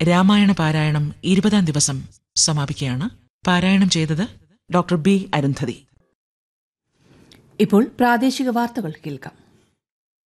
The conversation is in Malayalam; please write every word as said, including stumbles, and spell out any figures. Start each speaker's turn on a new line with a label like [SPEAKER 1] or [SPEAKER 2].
[SPEAKER 1] രാമായണ പാരായണം ഇരുപതാം ദിവസം സമാപിക്കുകയാണ്. പാരായണം ചെയ്തത് ഡോക്ടർ ബി അരുന്ധതി.
[SPEAKER 2] ഇപ്പോൾ പ്രാദേശിക വാർത്തകൾ കേൾക്കാം.